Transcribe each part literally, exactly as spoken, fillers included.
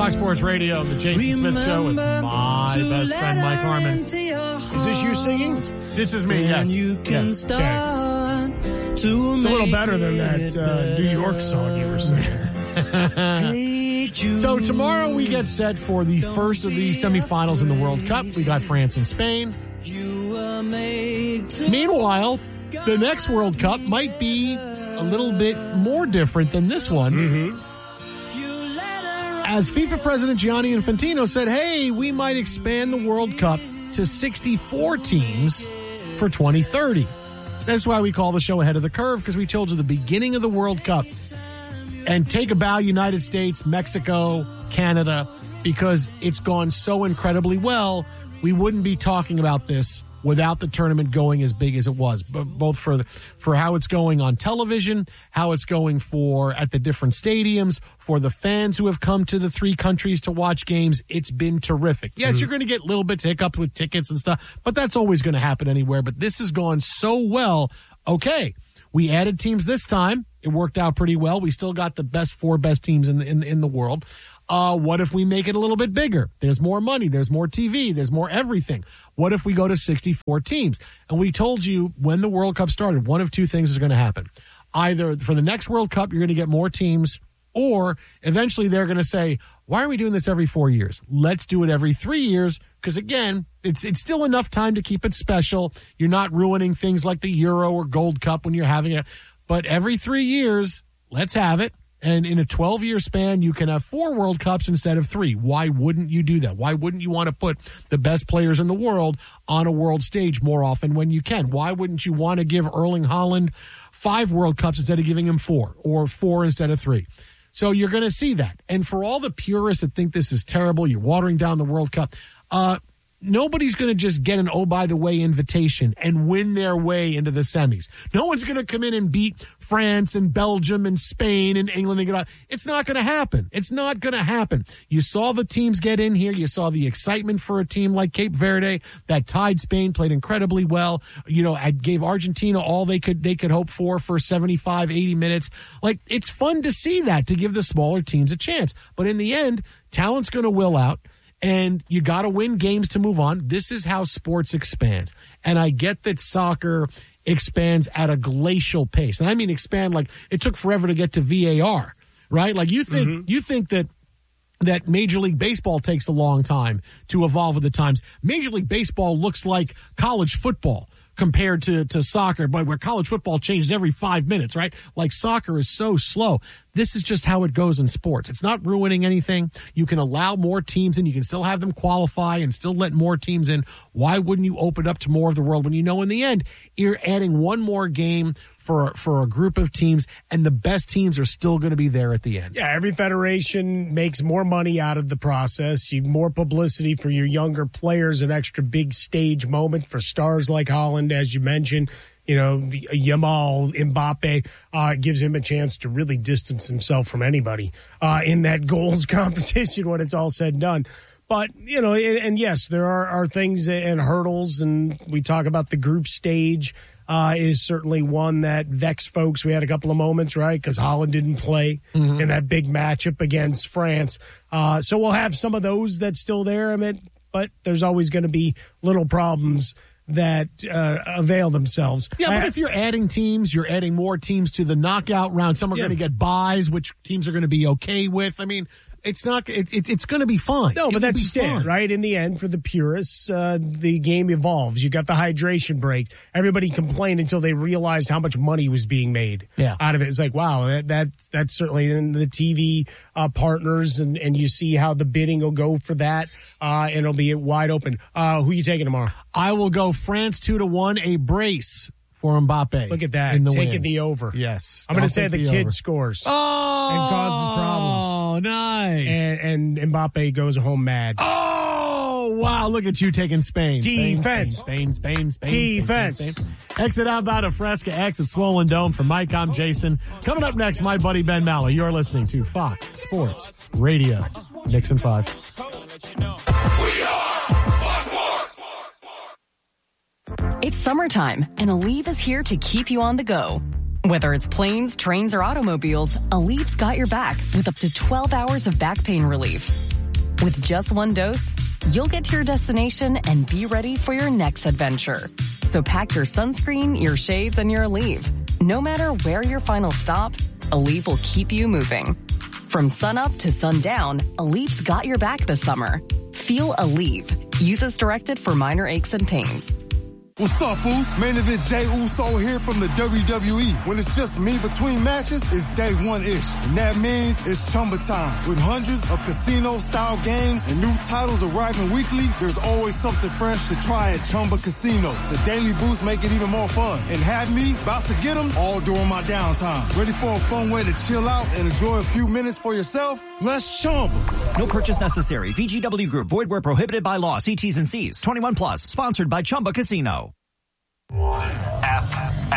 Fox Sports Radio, the Jason Smith Show with my best friend, Mike Harmon. Is this you singing? This is me, yes. You can yes. start okay. to It's a little better than that uh, New York song you were singing. So tomorrow we get set for the first of the semifinals in the World Cup. We got France and Spain. Meanwhile, the next World Cup might be a little bit more different than this one. Mm-hmm. As FIFA President Gianni Infantino said, hey, we might expand the World Cup to sixty-four teams for twenty thirty. That's why we call the show Ahead of the Curve, because we told you the beginning of the World Cup. And take a bow, United States, Mexico, Canada, because it's gone so incredibly well. We wouldn't be talking about this without the tournament going as big as it was, but both for the, for how it's going on television, how it's going for at the different stadiums, for the fans who have come to the three countries to watch games. It's been terrific. Yes, mm-hmm. You're going to get little bits hiccups with tickets and stuff, but that's always going to happen anywhere. But this has gone so well. Okay, we added teams this time. It worked out pretty well. We still got the best four best teams in the, in, in the world. Uh, what if we make it a little bit bigger? There's more money. There's more T V. There's more everything. What if we go to sixty-four teams? And we told you when the World Cup started, one of two things is going to happen. Either for the next World Cup, you're going to get more teams, or eventually they're going to say, why are we doing this every four years? Let's do it every three years. Because again, it's it's still enough time to keep it special. You're not ruining things like the Euro or Gold Cup when you're having it. But every three years, let's have it. And in a twelve-year span, you can have four World Cups instead of three. Why wouldn't you do that? Why wouldn't you want to put the best players in the world on a world stage more often when you can? Why wouldn't you want to give Erling Haaland five World Cups instead of giving him four, or four instead of three? So you're going to see that. And for all the purists that think this is terrible, you're watering down the World Cup, uh, nobody's going to just get an oh, by the way invitation and win their way into the semis. No one's going to come in and beat France and Belgium and Spain and England and get out. It's not going to happen. It's not going to happen. You saw the teams get in here. You saw the excitement for a team like Cape Verde that tied Spain, played incredibly well. You know, I gave Argentina all they could they could hope for for seventy-five, eighty minutes. Like, it's fun to see that, to give the smaller teams a chance. But in the end, talent's going to will out. And you got to win games to move on. This is how sports expands. And I get that soccer expands at a glacial pace. And I mean expand like it took forever to get to V A R, right? Like you think mm-hmm. you think that that Major League Baseball takes a long time to evolve with the times. Major League Baseball looks like college football compared to, to soccer, but where college football changes every five minutes, right? Like soccer is so slow. This is just how it goes in sports. It's not ruining anything. You can allow more teams in. You can still have them qualify and still let more teams in. Why wouldn't you open up to more of the world when you know in the end you're adding one more game for for a group of teams, and the best teams are still going to be there at the end? Yeah, every federation makes more money out of the process. You more publicity for your younger players, an extra big stage moment for stars like Haaland, as you mentioned. You know, Yamal, Mbappe, uh, gives him a chance to really distance himself from anybody uh, in that goals competition when it's all said and done. But, you know, and, and yes, there are, are things and hurdles, and we talk about the group stage uh, is certainly one that vexed folks. We had a couple of moments, right, because Haaland didn't play mm-hmm. in that big matchup against France. Uh, so we'll have some of those that's still there, I mean, but there's always going to be little problems that uh, avail themselves. Yeah, but I, if you're adding teams, you're adding more teams to the knockout round. Some are yeah. going to get buys, which teams are going to be okay with. I mean, it's not. It's it's, it's going to be fine. No, it but that's just it, right? In the end, for the purists, uh, the game evolves. You got the hydration break. Everybody complained until they realized how much money was being made yeah. out of it. It's like, wow, that, that that's certainly in the T V uh, partners, and, and you see how the bidding will go for that, uh, and it'll be wide open. Uh, who are you taking tomorrow? I will go France two to one, a brace for Mbappe. Look at that. In the Taking win. the over. Yes. I'm going to say the, the kid over. scores. Oh! And causes problems. Oh, nice. And, and Mbappe goes home mad. Oh, wow. Look at you taking Spain. Defense. Spain, Spain, Spain, Spain. Defense. Spain, Spain, Spain. Exit outbound of Fresca X at Swollen Dome. For Mike, I'm Jason. Coming up next, my buddy Ben Malloy. You're listening to Fox Sports Radio. Nixon five. We are Fox Sports. It's summertime, and Aleve is here to keep you on the go. Whether it's planes, trains, or automobiles, Aleve's got your back with up to twelve hours of back pain relief. With just one dose, you'll get to your destination and be ready for your next adventure. So pack your sunscreen, your shades, and your Aleve. No matter where your final stop, Aleve will keep you moving. From sunup to sundown, Aleve's got your back this summer. Feel Aleve. Use as directed for minor aches and pains. What's up, fools? Main event Jey Uso here from the W W E. When it's just me between matches, it's day one-ish. And that means it's Chumba time. With hundreds of casino-style games and new titles arriving weekly, there's always something fresh to try at Chumba Casino. The daily boosts make it even more fun. And have me about to get them all during my downtime. Ready for a fun way to chill out and enjoy a few minutes for yourself? Let's Chumba. No purchase necessary. V G W Group. Void where prohibited by law. See T's and C's. twenty-one plus. Sponsored by Chumba Casino. F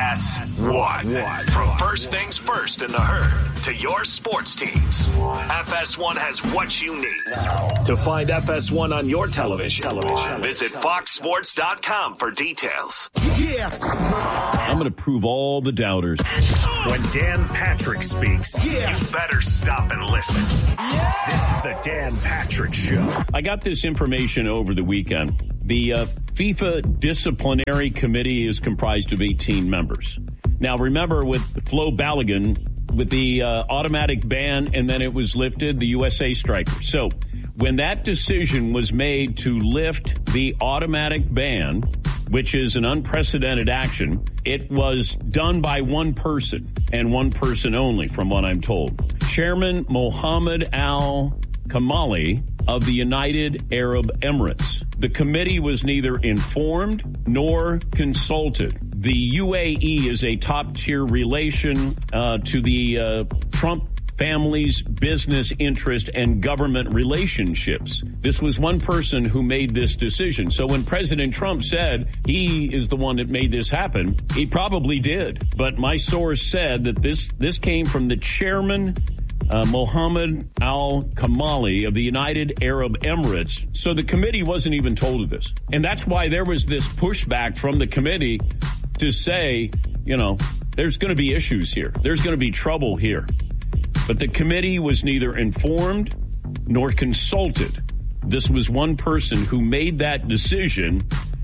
S one. From first things first in the herd to your sports teams, F S one has what you need. To find F S one on your television, television. Visit fox sports dot com for details. Yeah. I'm going to prove all the doubters. When Dan Patrick speaks, Yeah. you better stop and listen. Yeah. This is the Dan Patrick Show. I got this information over the weekend. The uh, FIFA Disciplinary Committee is comprised of eighteen members. Now, remember with Flo Balogun, with the uh, automatic ban, and then it was lifted, the U S A striker. So when that decision was made to lift the automatic ban, which is an unprecedented action, it was done by one person and one person only, from what I'm told. Chairman Mohammed Al Kamali of the United Arab Emirates. The committee was neither informed nor consulted. The U A E is a top-tier relation uh, to the uh, Trump family's business interest and government relationships. This was one person who made this decision. So when President Trump said he is the one that made this happen, he probably did. But my source said that this, this came from the chairman, uh, Mohammed Al Kamali of the United Arab Emirates. So the committee wasn't even told of this. And that's why there was this pushback from the committee to say, you know, there's going to be issues here. There's going to be trouble here. But the committee was neither informed nor consulted. This was one person who made that decision,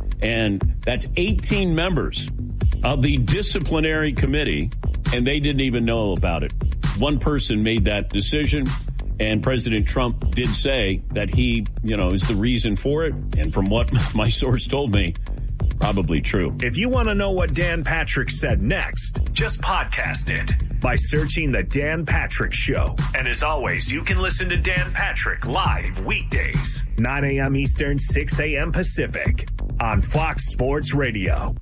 and that's eighteen members of the disciplinary committee, and they didn't even know about it. One person made that decision, and President Trump did say that he, you know, is the reason for it. And from what my source told me, probably true. If you want to know what Dan Patrick said next, just podcast it by searching The Dan Patrick Show. And as always, you can listen to Dan Patrick live weekdays, nine a.m. Eastern, six a.m. Pacific on Fox Sports Radio.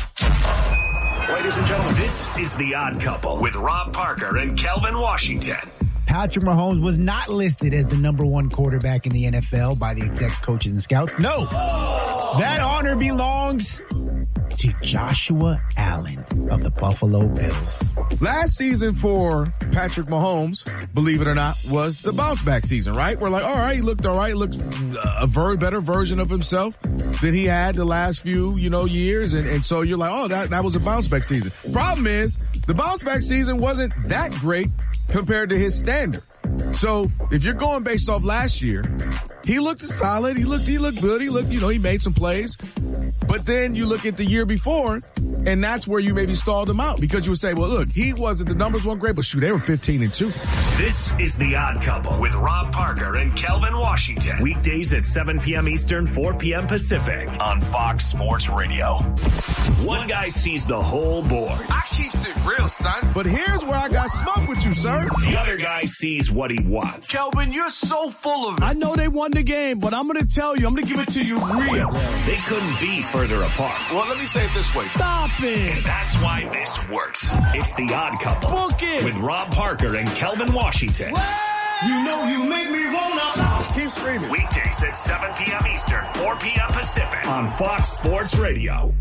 Ladies and gentlemen, this is The Odd Couple with Rob Parker and Kelvin Washington. Patrick Mahomes was not listed as the number one quarterback in the N F L by the execs, coaches, and scouts. No, that honor belongs to Joshua Allen of the Buffalo Bills. Last season for Patrick Mahomes, believe it or not, was the bounce back season, right? We're like, all right, he looked all right, looked a very better version of himself than he had the last few, you know, years. And, and so you're like, oh, that, that was a bounce back season. Problem is, the bounce back season wasn't that great compared to his standard. So if you're going based off last year, he looked solid. He looked, he looked good. He looked, you know, he made some plays. But then you look at the year before, and that's where you maybe stalled him out, because you would say, well, look, he wasn't, the numbers weren't great, but shoot, they were fifteen and two. This is The Odd Couple with Rob Parker and Kelvin Washington. Weekdays at seven p.m. Eastern, four p.m. Pacific on Fox Sports Radio. One guy sees the whole board. I keeps it real, son. But here's where I got smoked with you, sir. The other guy sees what he wants. Kelvin, you're so full of it. I know they won the game, but I'm going to tell you, I'm going to give it to you real. They couldn't be further apart. Well, let me say it this way. Stop it. And that's why this works. It's The Odd Couple. Book it. With Rob Parker and Kelvin Washington. You know you make me wanna. Keep screaming. Weekdays at seven p.m. Eastern, four p.m. Pacific on Fox Sports Radio.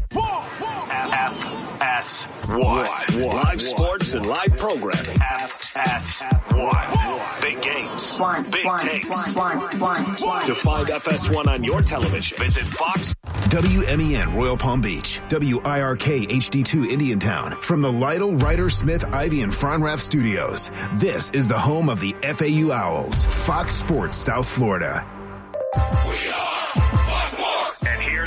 F S one. Live sports and live programming. F S one. Big games. Big takes. To find F S one on your television, visit Fox. W M E N Royal Palm Beach, W I R K H D two Indiantown. From the Lytle, Ryder, Smith, Ivy, and Fronrath studios, this is the home of the F A U Owls, Fox Sports South Florida.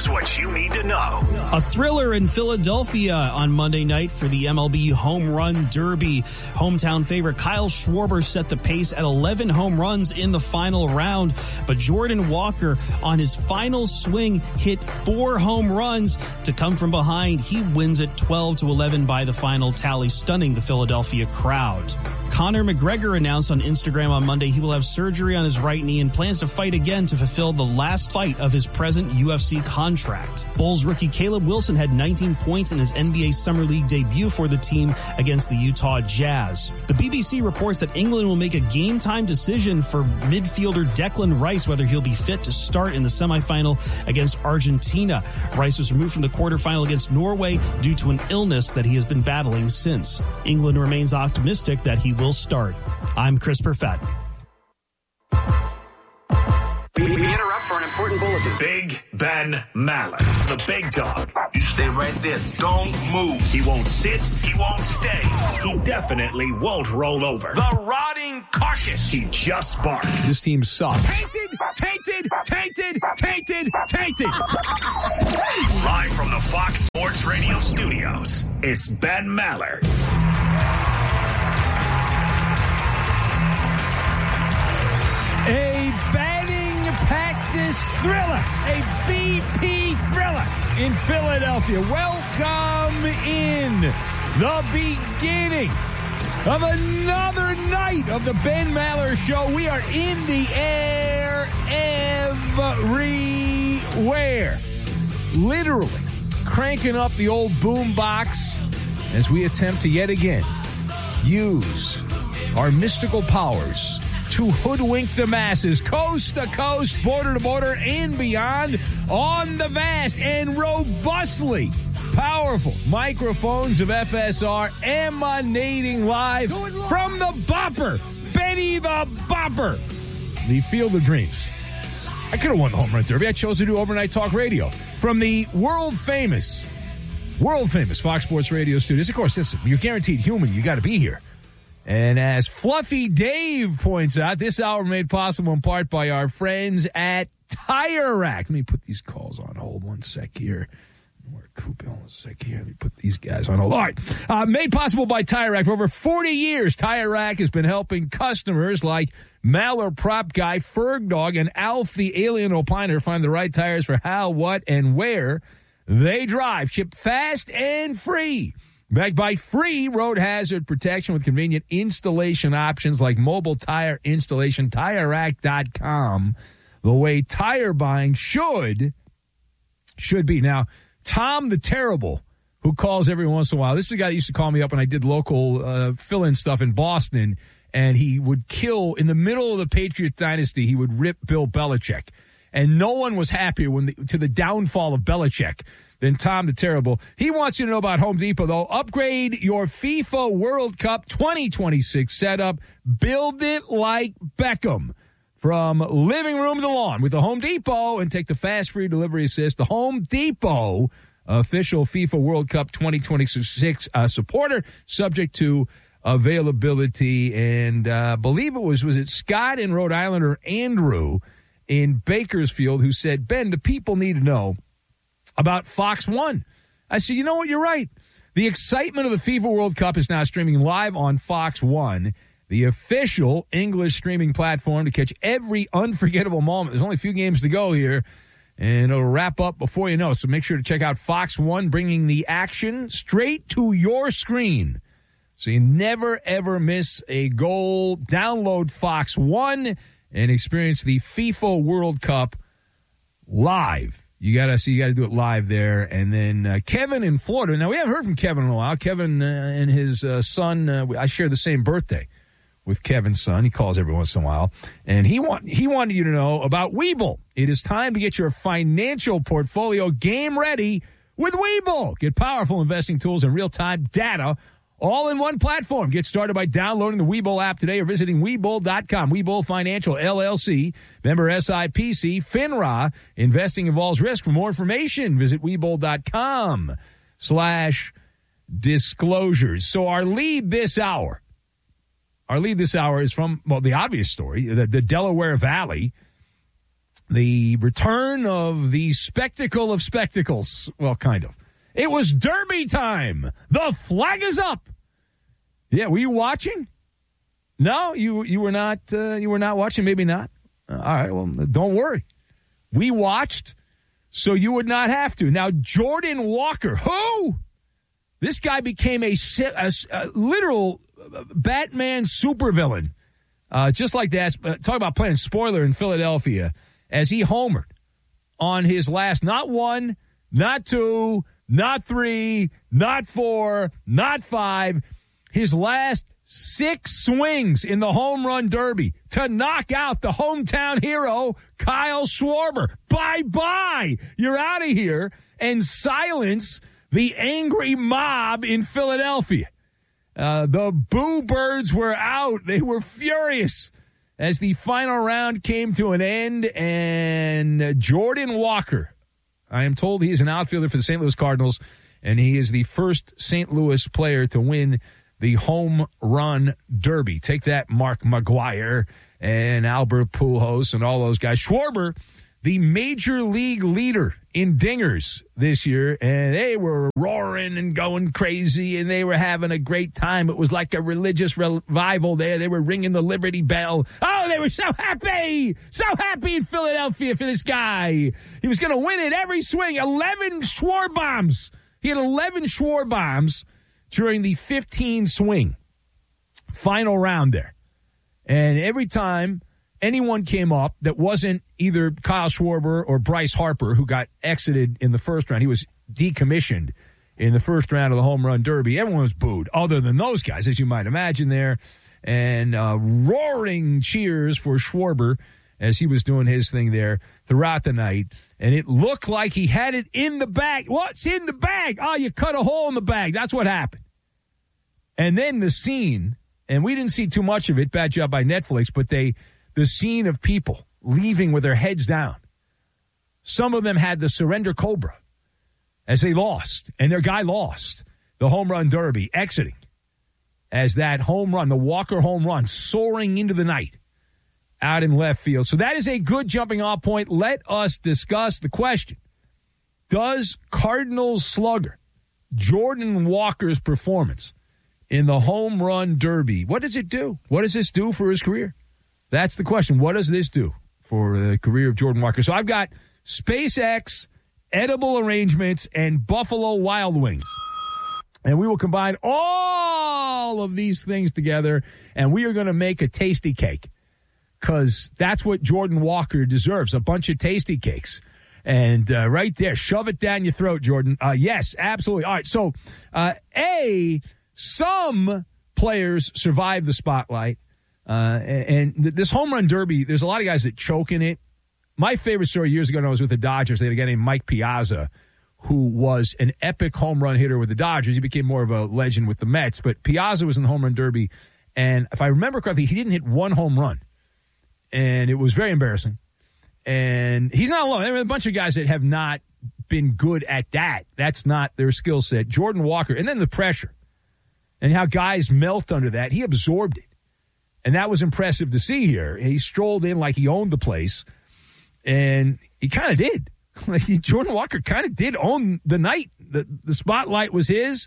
Here's what you need to know. A thriller in Philadelphia on Monday night for the M L B Home Run Derby. Hometown favorite Kyle Schwarber set the pace at eleven home runs in the final round, but Jordan Walker on his final swing hit four home runs to come from behind. He wins it twelve to eleven by the final tally, stunning the Philadelphia crowd. Conor McGregor announced on Instagram on Monday he will have surgery on his right knee and plans to fight again to fulfill the last fight of his present U F C contract. Bulls rookie Caleb Wilson had nineteen points in his N B A Summer League debut for the team against the Utah Jazz. The B B C reports that England will make a game-time decision for midfielder Declan Rice whether he'll be fit to start in the semifinal against Argentina. Rice was removed from the quarterfinal against Norway due to an illness that he has been battling since. England remains optimistic that he will start. I'm Chris Perfett. We interrupt for an important bulletin. Big Ben Maller, the big dog. You stay right there. Don't move. He won't sit. He won't stay. He definitely won't roll over. The rotting carcass. He just barks. This team sucks. Tainted, tainted, tainted, tainted, tainted. Live from the Fox Sports Radio studios, it's Ben Maller. A batting practice thriller, a B P thriller in Philadelphia. Welcome in the beginning of another night of the Ben Maller Show. We are in the air everywhere. Literally cranking up the old boom box as we attempt to yet again use our mystical powers to hoodwink the masses, coast to coast, border to border, and beyond, on the vast and robustly powerful microphones of F S R, emanating live from the Bopper, Benny the Bopper, the Field of Dreams. I could have won the Home Run Derby. I chose to do overnight talk radio from the world famous, world famous Fox Sports Radio studios. Of course, listen, you're guaranteed human. You got to be here. And as Fluffy Dave points out, this hour made possible in part by our friends at Tire Rack. Let me put these calls on hold one sec here. One sec here. Let me put these guys on hold. All right. Uh, made possible by Tire Rack. For over forty years, Tire Rack has been helping customers like Maller Prop Guy, Ferg Dog, and Alf the Alien Opiner find the right tires for how, what, and where they drive. Shipped fast and free. Backed by free road hazard protection with convenient installation options like mobile tire installation, tire rack dot com. The way tire buying should, should be. Now, Tom the Terrible, who calls every once in a while, this is a guy that used to call me up when I did local uh, fill-in stuff in Boston, and he would kill, in the middle of the Patriots dynasty, he would rip Bill Belichick. And no one was happier when the, to the downfall of Belichick than Tom the Terrible. He wants you to know about Home Depot, though. Upgrade your FIFA World Cup twenty twenty-six setup. Build it like Beckham. From living room to lawn with the Home Depot, and take the fast free delivery assist. The Home Depot official FIFA World Cup twenty twenty-six uh, supporter, subject to availability. And I uh, believe it was, was it Scott in Rhode Island or Andrew in Bakersfield who said, Ben, the people need to know about Fox One. I said, you know what? You're right. The excitement of the FIFA World Cup is now streaming live on Fox One, the official English streaming platform to catch every unforgettable moment. There's only a few games to go here, and it'll wrap up before you know. So make sure to check out Fox One, bringing the action straight to your screen, so you never, ever miss a goal. Download Fox One and experience the FIFA World Cup live. You gotta see, you gotta do it live there. And then uh, Kevin in Florida. Now, we haven't heard from Kevin in a while. Kevin uh, and his uh, son, uh, I share the same birthday with Kevin's son. He calls every once in a while. And he want he wanted you to know about Webull. It is time to get your financial portfolio game ready with Webull. Get powerful investing tools and real-time data all in one platform. Get started by downloading the Webull app today or visiting Webull dot com. Webull Financial, L L C, member S I P C, FINRA. Investing involves risk. For more information, visit Webull dot com slash disclosures. So our lead this hour, our lead this hour is from, well, the obvious story, the, the Delaware Valley. the return of the spectacle of spectacles. Well, kind of. It was Derby time. The flag is up. Yeah, were you watching? No, you you were not. Uh, you were not watching. Maybe not. Uh, all right. Well, don't worry. We watched, so you would not have to. Now, Jordan Walker, who this guy became a, a, a literal Batman supervillain, uh, just like that. Uh, talk about playing spoiler in Philadelphia as he homered on his last not one, not two. Not three, not four, not five. His last six swings in the home run derby to knock out the hometown hero, Kyle Schwarber. Bye-bye. You're out of here and silence the angry mob in Philadelphia. Uh, the Boo Birds were out. They were furious as the final round came to an end, and Jordan Walker, I am told he is an outfielder for the Saint Louis Cardinals, and he is the first Saint Louis player to win the home run derby. Take that, Mark McGwire and Albert Pujols and all those guys. Schwarber, the major league leader in dingers this year, and they were roaring and going crazy, and they were having a great time. It was like a religious revival there. They were ringing the Liberty Bell. Oh, they were so happy, so happy in Philadelphia for this guy. He was going to win it every swing. eleven Schwarbombs. He had eleven Schwarbombs during the fifteen swing final round there. And every time anyone came up that wasn't either Kyle Schwarber or Bryce Harper, who got exited in the first round, he was decommissioned in the first round of the home run derby, everyone was booed, other than those guys, as you might imagine there. And uh, roaring cheers for Schwarber as he was doing his thing there throughout the night. And it looked like he had it in the bag. What's in the bag? Oh, you cut a hole in the bag. That's what happened. And then the scene, and we didn't see too much of it, bad job by Netflix, but they... the scene of people leaving with their heads down. Some of them had the surrender cobra as they lost, and their guy lost the home run derby, exiting as that home run, the Walker home run, soaring into the night out in left field. So that is a good jumping off point. Let us discuss the question. Does Cardinals slugger Jordan Walker's performance in the home run derby, what does it do? What does this do for his career? That's the question. What does this do for the career of Jordan Walker? So I've got SpaceX, edible arrangements, and Buffalo Wild Wings. And we will combine all of these things together, and we are going to make a tasty cake, because that's what Jordan Walker deserves, a bunch of tasty cakes. And uh, right there, shove it down your throat, Jordan. Uh, yes, absolutely. All right, so uh, A, some players survive the spotlight. Uh, and, and this home run derby, there's a lot of guys that choke in it. My favorite story years ago when I was with the Dodgers, they had a guy named Mike Piazza, who was an epic home run hitter with the Dodgers. He became more of a legend with the Mets. But Piazza was in the home run derby, and if I remember correctly, he didn't hit one home run. And it was very embarrassing. And he's not alone. There are a bunch of guys that have not been good at that. That's not their skill set. Jordan Walker, and then the pressure, and how guys melt under that. He absorbed it. And that was impressive to see here. He strolled in like he owned the place, and he kind of did. Like Jordan Walker kind of did own the night. The, the spotlight was his,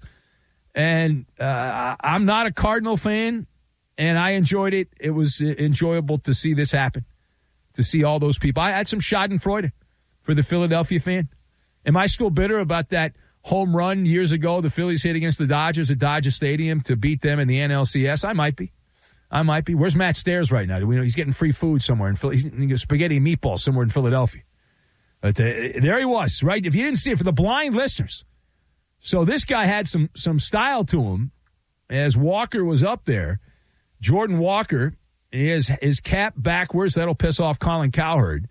and uh, I'm not a Cardinal fan, and I enjoyed it. It was enjoyable to see this happen, to see all those people. I had some schadenfreude for the Philadelphia fan. Am I still bitter about that home run years ago the Phillies hit against the Dodgers at Dodger Stadium to beat them in the N L C S? I might be. I might be. Where's Matt Stairs right now? Do we know he's getting free food somewhere in Philly? He's getting spaghetti and meatballs somewhere in Philadelphia. But uh, there he was, right? If you didn't see it, for the blind listeners. So this guy had some some style to him as Walker was up there. Jordan Walker, he has his cap backwards. That'll piss off Colin Cowherd.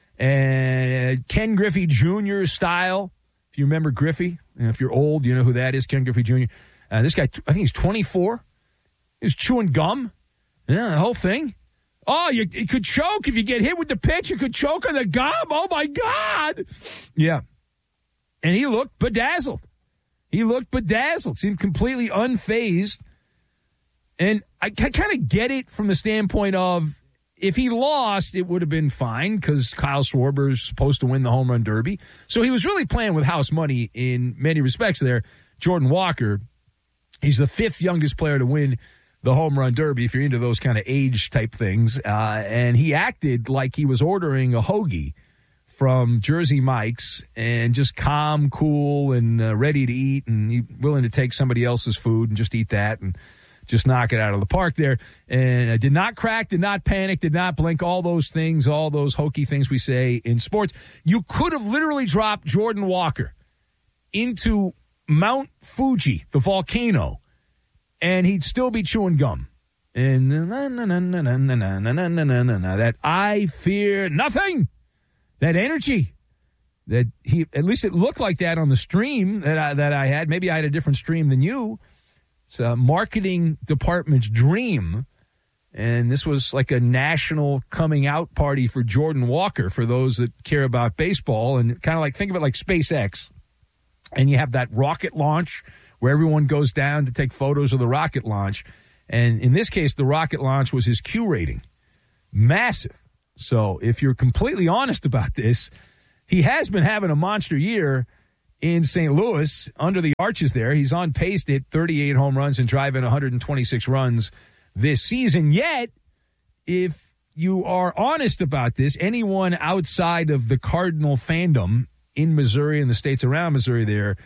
And Ken Griffey Junior style. If you remember Griffey, and if you're old, you know who that is, Ken Griffey Junior Uh, this guy, I think he's twenty-four. He was chewing gum. Yeah, the whole thing. Oh, you, you could choke if you get hit with the pitch. You could choke on the gum. Oh, my God. Yeah. And he looked bedazzled. He looked bedazzled. Seemed completely unfazed. And I, I kind of get it from the standpoint of if he lost, it would have been fine because Kyle Schwarber is supposed to win the home run derby. So he was really playing with house money in many respects there. Jordan Walker, he's the fifth youngest player to win the home run derby, if you're into those kind of age type things. Uh, and he acted like he was ordering a hoagie from Jersey Mike's and just calm, cool, and uh, ready to eat and he, willing to take somebody else's food and just eat that and just knock it out of the park there. And uh, did not crack, did not panic, did not blink, all those things, all those hokey things we say in sports. You could have literally dropped Jordan Walker into Mount Fuji, the volcano, and he'd still be chewing gum. And na, na, na, na, na, na, na, na, na, na, na, that I fear nothing. That energy, that he, at least it looked like that on the stream that I, that I had. Maybe I had a different stream than you. It's a marketing department's dream. And this was like a national coming out party for Jordan Walker, for those that care about baseball. And kind of like, think of it like SpaceX. And you have that rocket launch where everyone goes down to take photos of the rocket launch. And in this case, the rocket launch was his Q rating. Massive. So if you're completely honest about this, he has been having a monster year in Saint Louis under the arches there. He's on pace to hit thirty-eight home runs and drive in one hundred twenty-six runs this season. Yet, if you are honest about this, anyone outside of the Cardinal fandom in Missouri and the states around Missouri there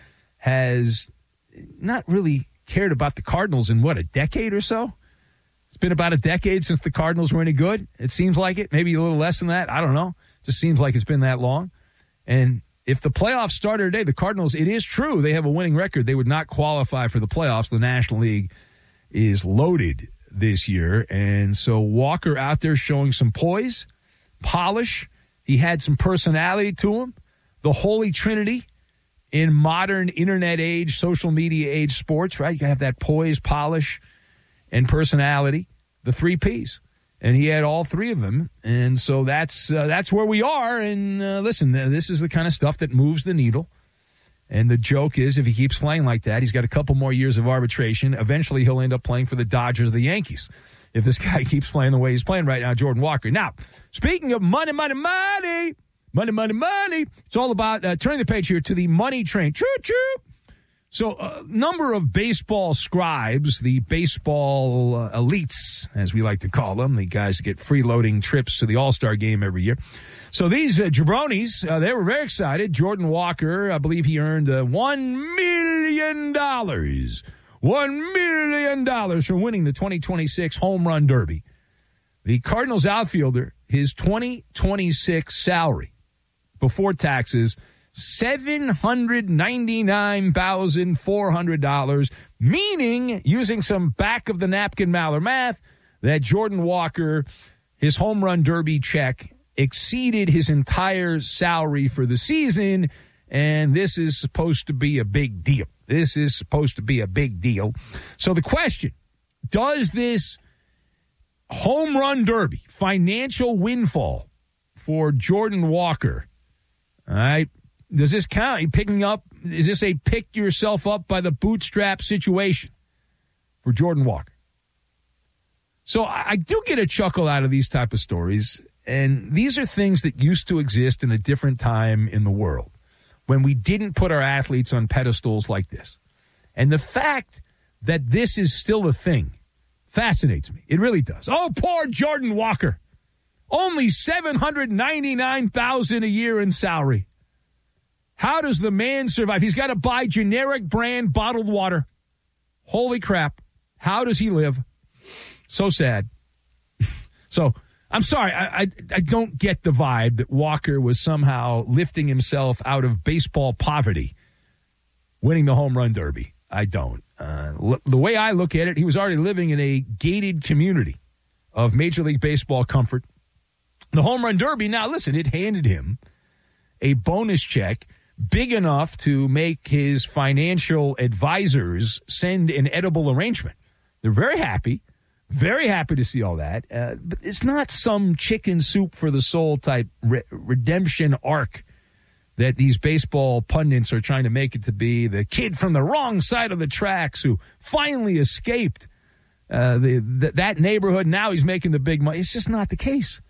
has not really cared about the Cardinals in, what, a decade or so? It's been about a decade since the Cardinals were any good. It seems like it. Maybe a little less than that. I don't know. It just seems like it's been that long. And if the playoffs started today, the Cardinals, it is true, they have a winning record. They would not qualify for the playoffs. The National League is loaded this year. And so Walker out there showing some poise, polish. He had some personality to him. The Holy Trinity in modern internet age, social media age sports, right? You got to have that poise, polish, and personality, the three Ps. And he had all three of them. And so that's uh, that's where we are. And uh, listen, this is the kind of stuff that moves the needle. And the joke is, if he keeps playing like that, he's got a couple more years of arbitration. Eventually, he'll end up playing for the Dodgers or the Yankees if this guy keeps playing the way he's playing right now, Jordan Walker. Now, speaking of money, money, money, money, money, money, it's all about uh, turning the page here to the money train. Choo-choo. So a number of baseball scribes, the baseball uh, elites, as we like to call them, the guys that get freeloading trips to the All-Star game every year. So these uh, jabronis, uh, they were very excited. Jordan Walker, I believe he earned uh, one million dollars. one million dollars for winning the twenty twenty-six Home Run Derby. The Cardinals outfielder, his twenty twenty-six salary before taxes, seven hundred ninety-nine thousand four hundred dollars, meaning, using some back-of-the-napkin Maller math, that Jordan Walker, his home run derby check, exceeded his entire salary for the season, and this is supposed to be a big deal. This is supposed to be a big deal. So the question, does this home run derby, financial windfall for Jordan Walker, all right, does this count? Are you picking up, is this a pick yourself up by the bootstrap situation for Jordan Walker? So I, I do get a chuckle out of these type of stories, and these are things that used to exist in a different time in the world when we didn't put our athletes on pedestals like this. And the fact that this is still a thing fascinates me. It really does. Oh, poor Jordan Walker. Only seven hundred ninety-nine thousand dollars a year in salary. How does the man survive? He's got to buy generic brand bottled water. Holy crap. How does he live? So sad. So, I'm sorry. I, I I don't get the vibe that Walker was somehow lifting himself out of baseball poverty, winning the home run derby. I don't. Uh, l- the way I look at it, he was already living in a gated community of Major League Baseball comfort. The home run derby, now listen, it handed him a bonus check big enough to make his financial advisors send an edible arrangement. They're very happy, very happy to see all that. Uh, but it's not some chicken soup for the soul type re- redemption arc that these baseball pundits are trying to make it to be. The kid from the wrong side of the tracks who finally escaped uh, the, the, that neighborhood. Now he's making the big money. It's just not the case.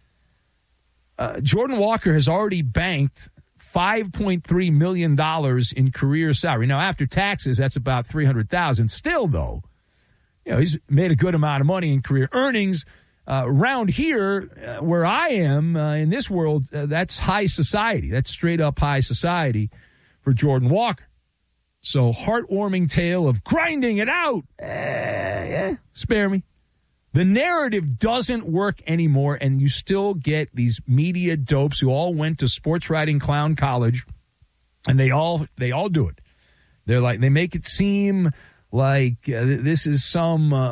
Uh, Jordan Walker has already banked five point three million dollars in career salary. Now, after taxes, that's about three hundred thousand dollars. Still, though, you know, he's made a good amount of money in career earnings. Uh, around here, uh, where I am uh, in this world, uh, that's high society. That's straight up high society for Jordan Walker. So, heartwarming tale of grinding it out. Uh, yeah, spare me. The narrative doesn't work anymore, and you still get these media dopes who all went to sports writing clown college, and they all they all do it. They're like, they make it seem like uh, this is some uh,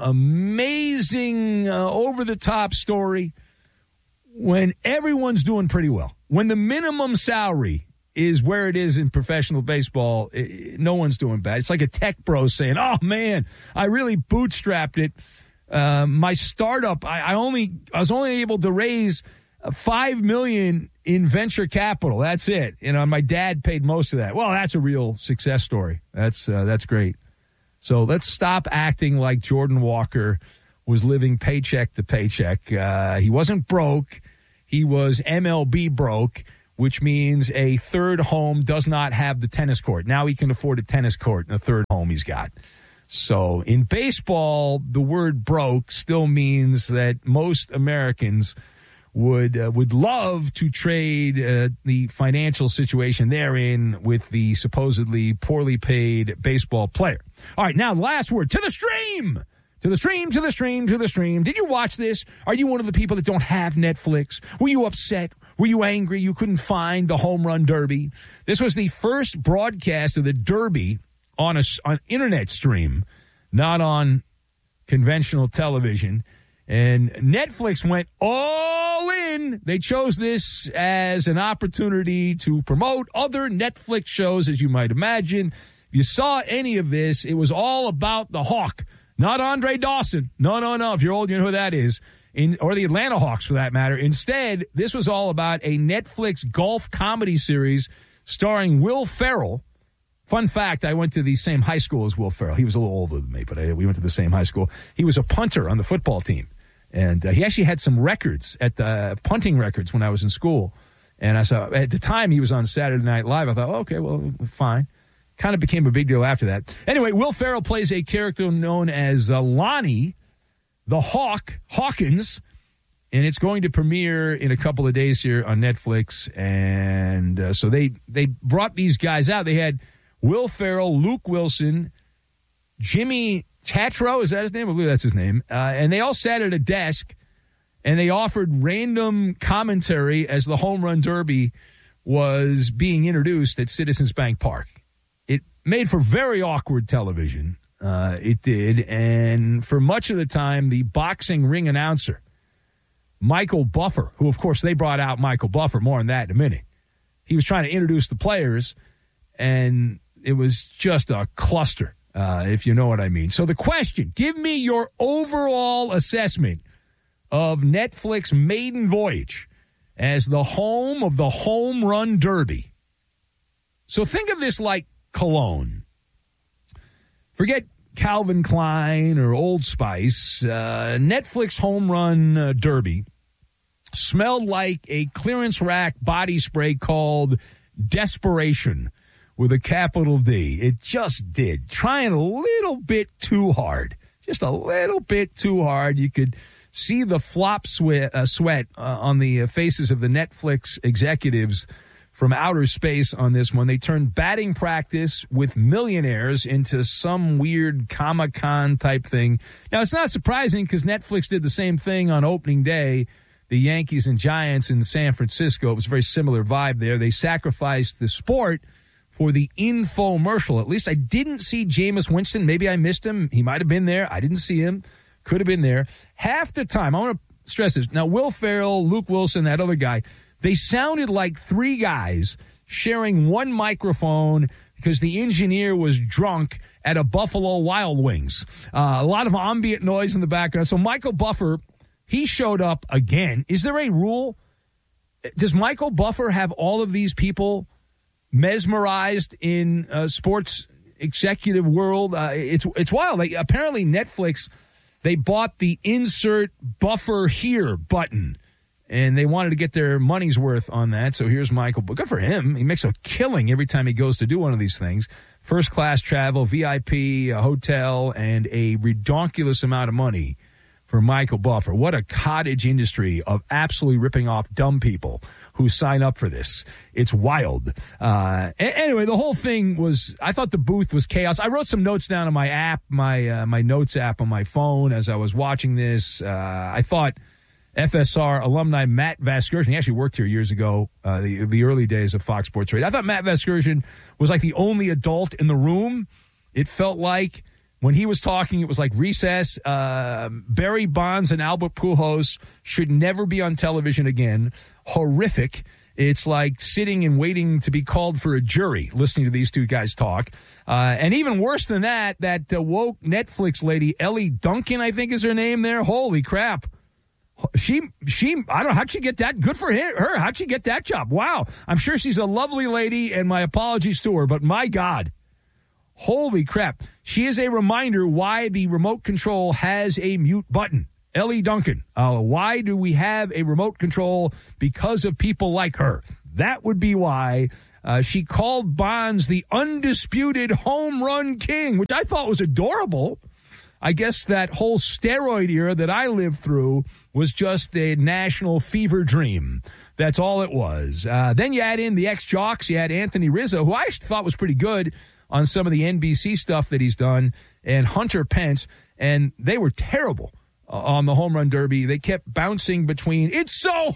amazing uh, over-the-top story when everyone's doing pretty well. When the minimum salary is where it is in professional baseball, it, no one's doing bad. It's like a tech bro saying, oh, man, I really bootstrapped it. Uh, my startup, I, I only I was only able to raise five million dollars in venture capital. That's it. You know, my dad paid most of that. Well, that's a real success story. That's uh, that's great. So let's stop acting like Jordan Walker was living paycheck to paycheck. Uh, he wasn't broke. He was M L B broke, which means a third home does not have the tennis court. Now he can afford a tennis court in a third home he's got. So in baseball, the word broke still means that most Americans would uh, would love to trade uh, the financial situation they're in with the supposedly poorly paid baseball player. All right, now last word, to the stream. To the stream, to the stream, to the stream. Did you watch this? Are you one of the people that don't have Netflix? Were you upset? Were you angry you couldn't find the Home Run Derby? This was the first broadcast of the Derby on a on internet stream, not on conventional television. And Netflix went all in. They chose this as an opportunity to promote other Netflix shows, as you might imagine. If you saw any of this, it was all about the Hawk, not Andre Dawson. No, no, no. If you're old, you know who that is. In, or the Atlanta Hawks, for that matter. Instead, this was all about a Netflix golf comedy series starring Will Ferrell. Fun fact, I went to the same high school as Will Ferrell. He was a little older than me, but I, we went to the same high school. He was a punter on the football team. And uh, he actually had some records at the punting records when I was in school. And I saw, at the time he was on Saturday Night Live. I thought, oh, okay, well, fine. Kind of became a big deal after that. Anyway, Will Ferrell plays a character known as uh, Lonnie, the Hawk, Hawkins. And it's going to premiere in a couple of days here on Netflix. And uh, so they, they brought these guys out. They had Will Ferrell, Luke Wilson, Jimmy Tatro, is that his name? I believe that's his name. Uh, and they all sat at a desk, and they offered random commentary as the Home Run Derby was being introduced at Citizens Bank Park. It made for very awkward television. Uh, it did. And for much of the time, the boxing ring announcer, Michael Buffer, who, of course, they brought out Michael Buffer, more on that in a minute. He was trying to introduce the players, and it was just a cluster. Uh, if you know what I mean. So the question, give me your overall assessment of Netflix maiden voyage as the home of the Home Run Derby. So think of this like cologne. Forget Calvin Klein or Old Spice. Uh, Netflix Home Run uh, Derby smelled like a clearance rack body spray called Desperation, with a capital D. It just did. Trying a little bit too hard. Just a little bit too hard. You could see the flop sweat, uh, sweat uh, on the uh, faces of the Netflix executives from outer space on this one. They turned batting practice with millionaires into some weird Comic-Con type thing. Now, it's not surprising because Netflix did the same thing on opening day. The Yankees and Giants in San Francisco. It was a very similar vibe there. They sacrificed the sport for the infomercial. At least I didn't see Jameis Winston. Maybe I missed him. He might have been there. I didn't see him. Could have been there. Half the time, I want to stress this. Now, Will Ferrell, Luke Wilson, that other guy, they sounded like three guys sharing one microphone because the engineer was drunk at a Buffalo Wild Wings. Uh, a lot of ambient noise in the background. So Michael Buffer, he showed up again. Is there a rule? Does Michael Buffer have all of these people mesmerized in uh, sports executive world? Uh, it's it's wild. Like, apparently Netflix they bought the insert buffer here button, and they wanted to get their money's worth on that. So here's Michael. But good for him. He makes a killing every time he goes to do one of these things. First class travel, V I P, a hotel, and a redonkulous amount of money for Michael Buffer. What a cottage industry of absolutely ripping off dumb people who sign up for this. It's wild. Uh, anyway, the whole thing was, I thought the booth was chaos. I wrote some notes down on my app, my uh, my notes app on my phone as I was watching this. Uh, I thought F S R alumni Matt Vasgersian, he actually worked here years ago, uh, the, the early days of Fox Sports Radio. I thought Matt Vasgersian was like the only adult in the room. It felt like when he was talking, it was like recess. Uh, Barry Bonds and Albert Pujols should never be on television again. Horrific. It's like sitting and waiting to be called for a jury, listening to these two guys talk. Uh, and even worse than that, that uh, woke Netflix lady, Ellie Duncan, I think is her name there. Holy crap. She, she, I don't know, how'd she get that? Good for her. How'd she get that job? Wow. I'm sure she's a lovely lady, and my apologies to her, but my God. Holy crap. She is a reminder why the remote control has a mute button. Ellie Duncan. Uh, why do we have a remote control? Because of people like her. That would be why. Uh, she called Bonds the undisputed home run king, which I thought was adorable. I guess that whole steroid era that I lived through was just a national fever dream. That's all it was. Uh, then you add in the ex-jocks. You had Anthony Rizzo, who I thought was pretty good on some of the N B C stuff that he's done, and Hunter Pence, and they were terrible uh, on the home run derby. They kept bouncing between, it's so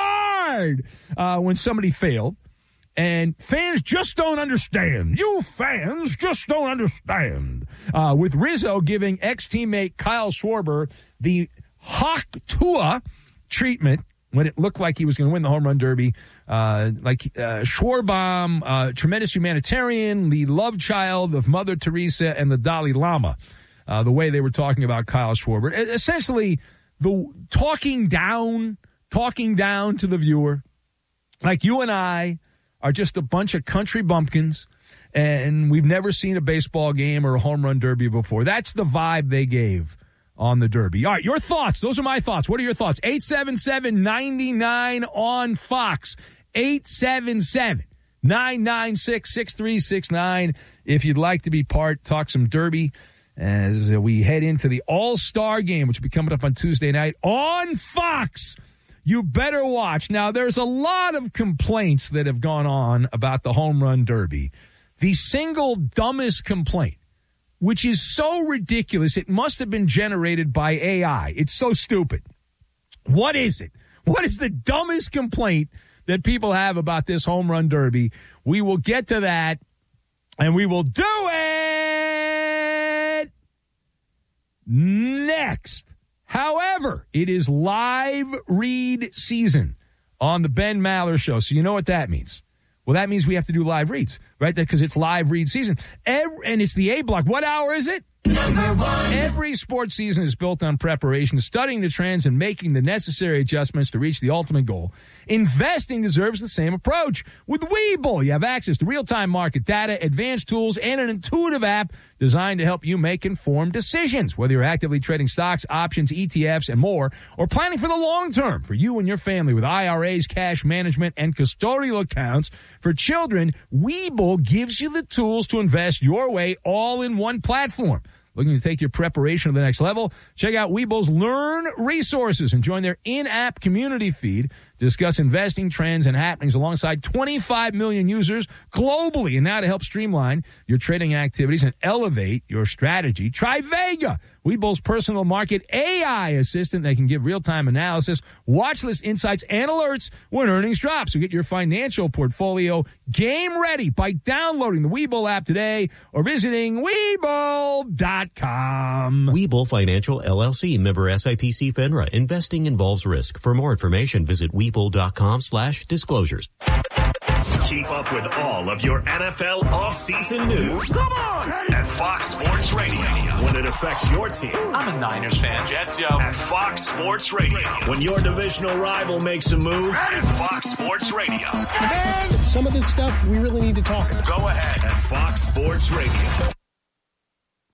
hard uh, when somebody failed, and fans just don't understand. You fans just don't understand. Uh, with Rizzo giving ex-teammate Kyle Schwarber the Hawk Tua treatment when it looked like he was going to win the home run derby. Uh, like uh, Schwarbaum, uh, tremendous humanitarian, the love child of Mother Teresa and the Dalai Lama, uh, the way they were talking about Kyle Schwarber. Essentially, the talking down, talking down to the viewer, like you and I are just a bunch of country bumpkins, and we've never seen a baseball game or a home run derby before. That's the vibe they gave on the derby. All right, your thoughts. Those are my thoughts. What are your thoughts? eight seven seven, nine nine on Fox. eight seven seven, nine nine six, six three six nine. If you'd like to be part, talk some derby as we head into the All-Star game, which will be coming up on Tuesday night on Fox. You better watch. Now, there's a lot of complaints that have gone on about the home run derby. The single dumbest complaint, which is so ridiculous, it must have been generated by A I. It's so stupid. What is it? What is the dumbest complaint that people have about this home run derby? We will get to that, and we will do it next. However, it is live read season on the Ben Maller Show, so you know what that means. Well, that means we have to do live reads, right? Because it's live read season. Every, and it's the A block. What hour is it? Number one. Every sports season is built on preparation, studying the trends, and making the necessary adjustments to reach the ultimate goal. Investing deserves the same approach. With Webull, you have access to real-time market data, advanced tools, and an intuitive app designed to help you make informed decisions. Whether you're actively trading stocks, options, E T Fs, and more, or planning for the long term for you and your family with I R As, cash management, and custodial accounts for children, Webull gives you the tools to invest your way all in one platform. Looking to take your preparation to the next level? Check out Webull's Learn resources and join their in-app community feed. Discuss investing trends and happenings alongside twenty-five million users globally. And now to help streamline your trading activities and elevate your strategy, try Vega, Webull's personal market A I assistant that can give real-time analysis, watch list insights, and alerts when earnings drop. So get your financial portfolio game ready by downloading the Webull app today or visiting Webull dot com. Webull Financial L L C, member S I P C FINRA. Investing involves risk. For more information, visit Webull dot com slash disclosures. Keep up with all of your N F L offseason news. Come on! At Fox Sports Radio. When it affects your team. I'm a Niners fan, Jets, yo. At Fox Sports Radio. When your divisional rival makes a move. At Fox Sports Radio. And some of this stuff we really need to talk about. Go ahead at Fox Sports Radio.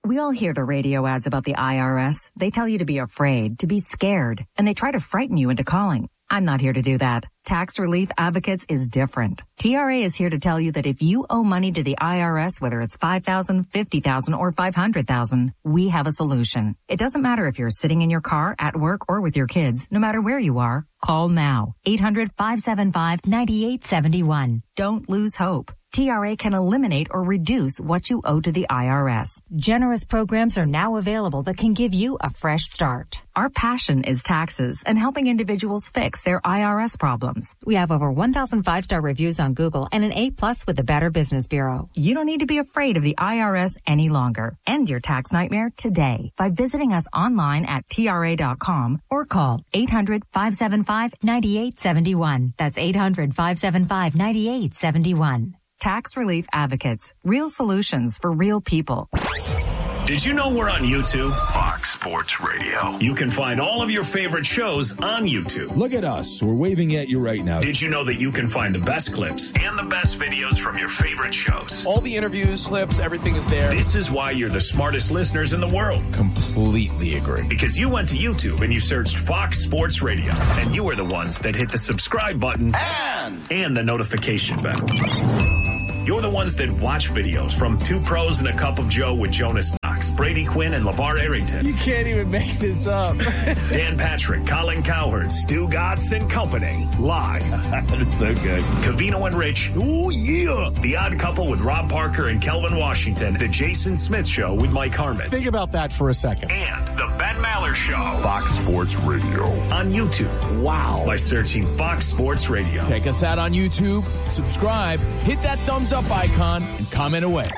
We all hear the radio ads about the I R S. They tell you to be afraid, to be scared, and they try to frighten you into calling. I'm not here to do that. Tax Relief Advocates is different. T R A is here to tell you that if you owe money to the I R S, whether it's five thousand dollars, fifty thousand dollars, or five hundred thousand dollars, we have a solution. It doesn't matter if you're sitting in your car, at work, or with your kids. No matter where you are, call now. eight hundred, five seven five, nine eight seven one. Don't lose hope. T R A can eliminate or reduce what you owe to the I R S. Generous programs are now available that can give you a fresh start. Our passion is taxes and helping individuals fix their I R S problems. We have over one thousand five-star reviews on Google and an A plus with the Better Business Bureau. You don't need to be afraid of the I R S any longer. End your tax nightmare today by visiting us online at T R A dot com or call eight hundred, five seven five, nine eight seven one. That's eight hundred, five seven five, nine eight seven one. Tax Relief Advocates. Real solutions for real people. Did you know we're on YouTube? Fox Sports Radio. You can find all of your favorite shows on YouTube. Look at us. We're waving at you right now. Did you know that you can find the best clips and the best videos from your favorite shows? All the interviews, clips, everything is there. This is why you're the smartest listeners in the world. Completely agree. Because you went to YouTube and you searched Fox Sports Radio. And you were the ones that hit the subscribe button and, and the notification bell. You're the ones that watch videos from Two Pros and a Cup of Joe with Jonas Knox, Brady Quinn, and LeVar Arrington. You can't even make this up. Dan Patrick, Colin Cowherd, Stu Gatz and Company. Live. That's so good. Covino and Rich. Ooh, yeah. The Odd Couple with Rob Parker and Kelvin Washington. The Jason Smith Show with Mike Harmon. Think about that for a second. And the Ben Maller Show. Fox Sports Radio. On YouTube. Wow. By searching Fox Sports Radio. Check us out on YouTube. Subscribe. Hit that thumbs up icon and comment away.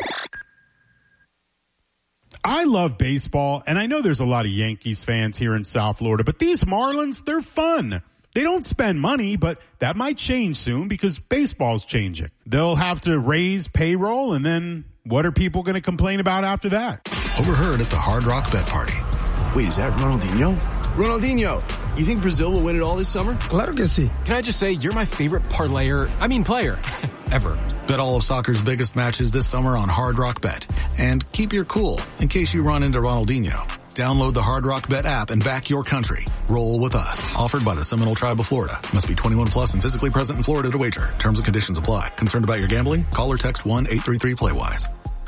I love baseball, and I know there's a lot of Yankees fans here in South Florida, but these Marlins, they're fun. They don't spend money, but that might change soon because baseball's changing. They'll have to raise payroll, and then what are people going to complain about after that? Overheard at the Hard Rock Bet Party. Wait, is that Ronaldinho? Ronaldinho, you think Brazil will win it all this summer? Claro que sí. Can I just say, you're my favorite parlayer, I mean player, ever. Bet all of soccer's biggest matches this summer on Hard Rock Bet. And keep your cool in case you run into Ronaldinho. Download the Hard Rock Bet app and back your country. Roll with us. Offered by the Seminole Tribe of Florida. Must be twenty-one plus and physically present in Florida to wager. Terms and conditions apply. Concerned about your gambling? Call or text one eight three three play wise.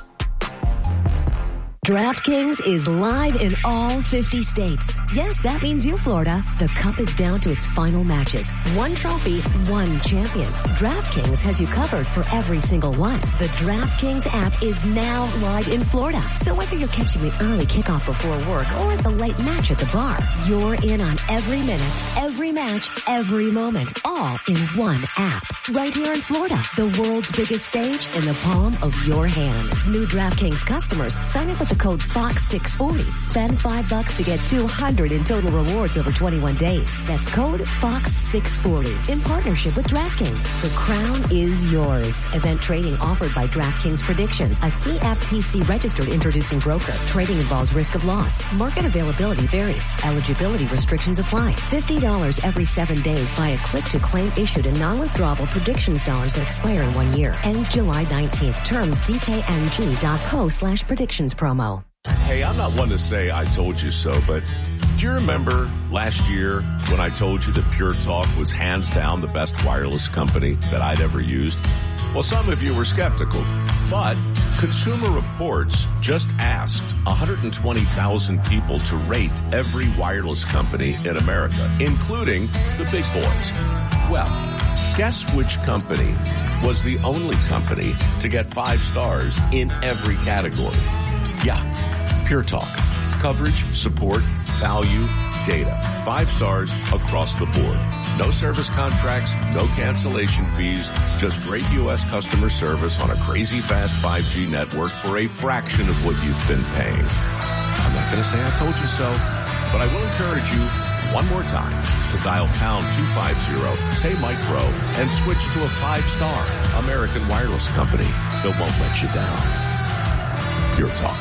DraftKings is live in all fifty states. Yes, that means you, Florida. The Cup is down to its final matches. One trophy, one champion. DraftKings has you covered for every single one. The DraftKings app is now live in Florida. So whether you're catching the early kickoff before work or the late match at the bar, you're in on every minute, every match, every moment, all in one app. Right here in Florida, the world's biggest stage in the palm of your hand. New DraftKings customers, sign up with the code Fox six forty. Spend five bucks to get two hundred in total rewards over twenty-one days. That's code Fox six forty. In partnership with DraftKings. The crown is yours. Event trading offered by DraftKings Predictions, a C F T C registered introducing broker. Trading involves risk of loss. Market availability varies. Eligibility restrictions apply. fifty dollars every seven days via click to claim issued in non-withdrawable predictions dollars that expire in one year. Ends July nineteenth. Terms D K N G dot co slash predictions promo. Hey, I'm not one to say I told you so, but do you remember last year when I told you that Pure Talk was hands down the best wireless company that I'd ever used? Well, some of you were skeptical, but Consumer Reports just asked one hundred twenty thousand people to rate every wireless company in America, including the big boys. Well, guess which company was the only company to get five stars in every category? Yeah, Pure Talk. Coverage, support, value, data. Five stars across the board. No service contracts, no cancellation fees, just great U S customer service on a crazy fast five G network for a fraction of what you've been paying. I'm not going to say I told you so, but I will encourage you one more time to dial pound two fifty, say Mike Rowe, and switch to a five-star American wireless company that won't let you down. Pure Talk.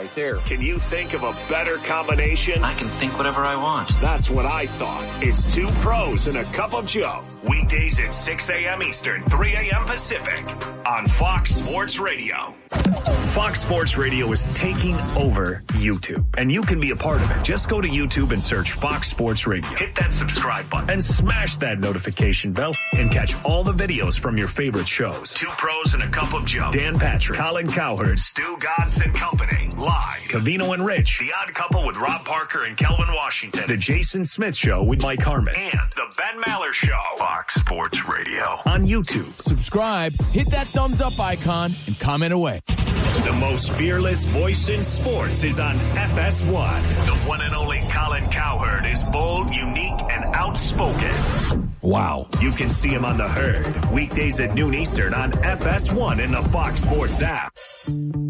right there. Can you think of a better combination? I can think whatever I want. That's what I thought. It's two pros and a cup of Joe. Weekdays at six a.m. Eastern, three a.m. Pacific on Fox Sports Radio. Fox Sports Radio is taking over YouTube, and you can be a part of it. Just go to YouTube and search Fox Sports Radio. Hit that subscribe button and smash that notification bell and catch all the videos from your favorite shows. Two pros and a cup of Joe. Dan Patrick, Colin Cowherd, Stu Godson Company, live. Covino and Rich, The Odd Couple with Rob Parker and Kelvin Washington, The Jason Smith Show with Mike Harmon, and The Ben Maller Show. Fox Sports Radio on YouTube. Subscribe, hit that thumbs up icon, and comment away. The most fearless voice in sports is on F S one. The one and only Colin Cowherd is bold, unique, and outspoken. Wow. You can see him on The Herd, weekdays at noon Eastern on F S one in the Fox Sports app.